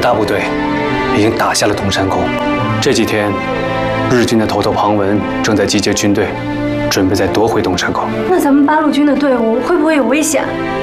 大部队已经打下了东山沟。这几天，日军的头头庞文正在集结军队，准备再夺回东山沟。 那咱们八路军的队伍会不会有危险？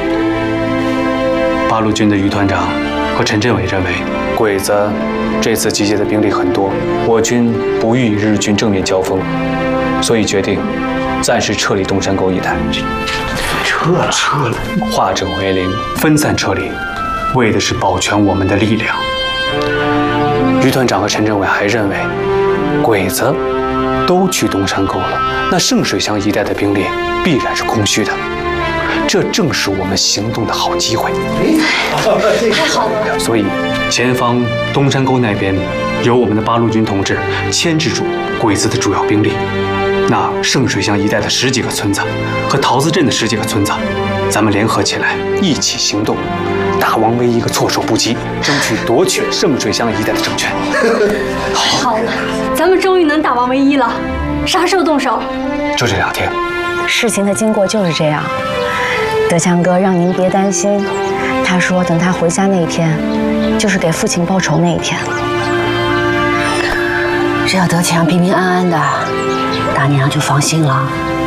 八路军的于团长和陈振伟认为，鬼子这次集结的兵力很多，我军不欲与日军正面交锋，所以决定暂时撤离东山沟一带。撤了，化整为零，分散撤离，为的是保全我们的力量。于团长和陈政委还认为，鬼子都去东山沟了，那圣水乡一带的兵力必然是空虚的，这正是我们行动的好机会。 太好了！ 所以，前方东山沟那边由我们的八路军同志牵制住鬼子的主要兵力。那圣水乡一带的10几个村子和桃子镇的10几个村子，咱们联合起来一起行动，打王维一个措手不及，争取夺取圣水乡一带的政权。 好了，咱们终于能打王维一了。啥时候动手？ 就这2天。 事情的经过就是这样。德强哥让您别担心，他说等他回家那一天，就是给父亲报仇那一天。 只要德强平平安安的，大娘就放心了。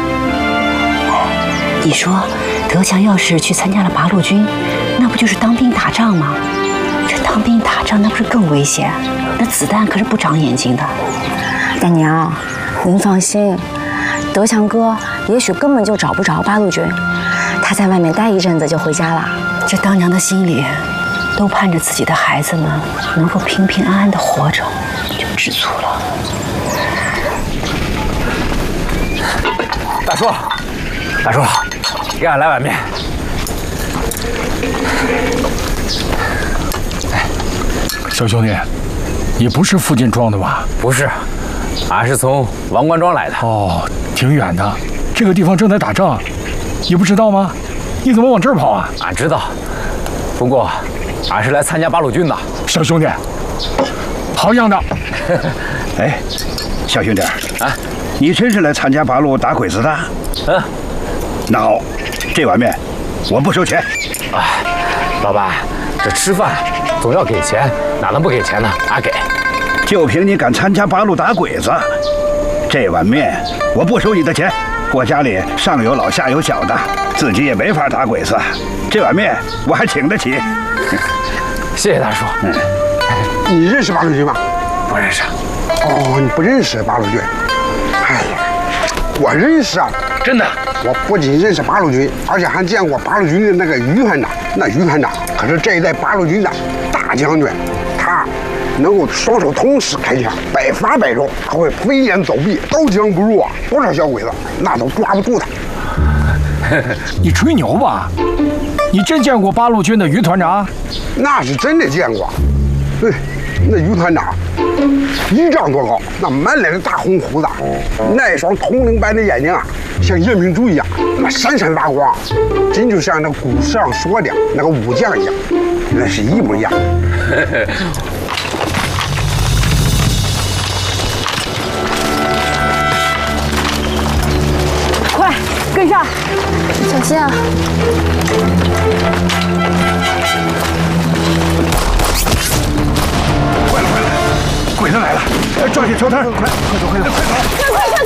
你说，德强要是去参加了八路军，那不就是当兵打仗吗？这当兵打仗那不是更危险？那子弹可是不长眼睛的。 大娘，您放心，德强哥也许根本就找不着八路军，他在外面待一阵子就回家了。 这当娘的心里都盼着自己的孩子们能够平平安安的活着，就知足了。 大叔，给俺来碗面。 小兄弟，你不是附近庄的吧？ 不是，俺是从王官庄来的。 哦，挺远的，这个地方正在打仗，你不知道吗？你怎么往这儿跑啊？ 俺知道，不过俺是来参加八路军的。 小兄弟，好样的！ 哎，小兄弟啊，你真是来参加八路打鬼子的？ 嗯， 那好，这碗面我不收钱。 哎，老板，这吃饭总要给钱，哪能不给钱呢？俺给。 就凭你敢参加八路打鬼子，这碗面我不收你的钱。我家里上有老下有小的，自己也没法打鬼子，这碗面我还请得起。 谢谢大叔。 你认识八路军吗？ 不认识。 哦，你不认识八路军？哎呀，我认识啊， 真的。 我不仅认识八路军，而且还见过八路军的那个于团长。那于团长可是这一代八路军的大将军，他能够双手同时开枪，百发百中，还会飞檐走壁，刀枪不入啊！多少小鬼子那都抓不住他。 你吹牛吧？你真见过八路军的于团长？ 那是真的见过。对，那于团长1丈多高，那满脸的大红胡子，那一双铜铃般的眼睛啊，像夜明珠一样，那闪闪发光，真就像那古书上说的那个武将一样，那是一模一样。 快跟上，小心啊！ 鬼子来了！抓紧抽摊，快走！快走！ 快走！